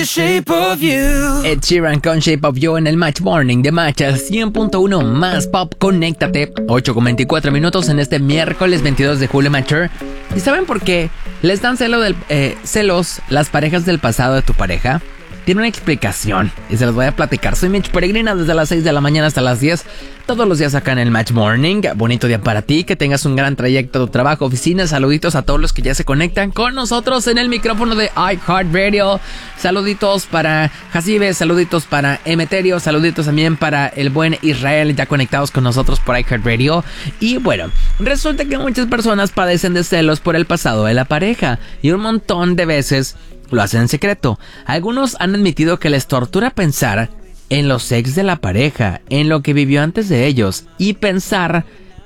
Shape of You. Ed Sheeran con Shape of You en el Match Morning de Match 100.1 más pop. Conéctate. 8:24 en este miércoles 22 de julio, Matcher. ¿Y saben por qué les dan celos las parejas del pasado de tu pareja? Tiene una explicación y se los voy a platicar. Soy Mitch Peregrina desde las 6 de la mañana hasta las 10. Todos los días acá en el Match Morning. Bonito día para ti, que tengas un gran trayecto de trabajo, oficina. Saluditos a todos los que ya se conectan con nosotros en el micrófono de iHeartRadio. Saluditos para Jacibe, saluditos para Emeterio, saluditos también para el buen Israel, ya conectados con nosotros por iHeartRadio. Y bueno, resulta que muchas personas padecen de celos por el pasado de la pareja y un montón de veces lo hacen en secreto. Algunos han admitido que les tortura pensar en los ex de la pareja, en lo que vivió antes de ellos, y piensan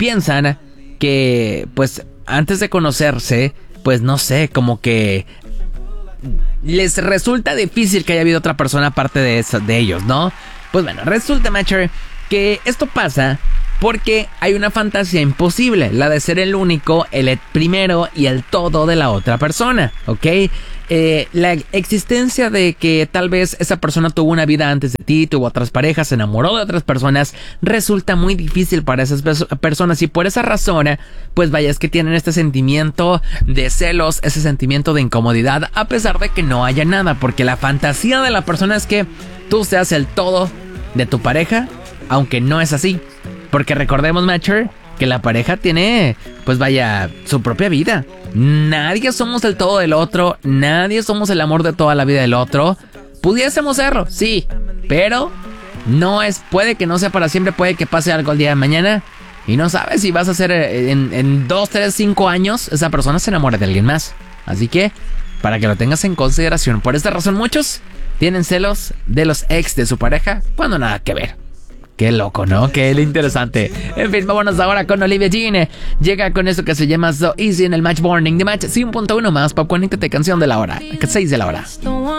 que, pues, antes de conocerse, pues no sé, como que les resulta difícil que haya habido otra persona aparte de ellos, ¿no? Pues bueno, resulta, Matcher, que esto pasa porque hay una fantasía imposible, la de ser el único, el primero y el todo de la otra persona, ¿ok? La existencia de que tal vez esa persona tuvo una vida antes de ti, tuvo otras parejas, se enamoró de otras personas, resulta muy difícil para esas personas, y por esa razón, pues vaya, es que tienen este sentimiento de celos, ese sentimiento de incomodidad, a pesar de que no haya nada, porque la fantasía de la persona es que tú seas el todo de tu pareja, aunque no es así. Porque recordemos, Matcher, que la pareja tiene, pues vaya, su propia vida. Nadie somos el todo del otro, nadie somos el amor de toda la vida del otro. Pudiésemos serlo, sí, pero no es, puede que no sea para siempre, puede que pase algo el día de mañana y no sabes si vas a ser en 2, 3, 5 años esa persona se enamora de alguien más. Así que, para que lo tengas en consideración, por esta razón muchos tienen celos de los ex de su pareja cuando nada que ver. Qué loco, ¿no? Qué interesante. En fin, vámonos ahora con Olivia Dean. Llega con esto que se llama So Easy en el Match Morning de Match 100.1 más pop. Conéctate, canción de la hora, 6 de la hora.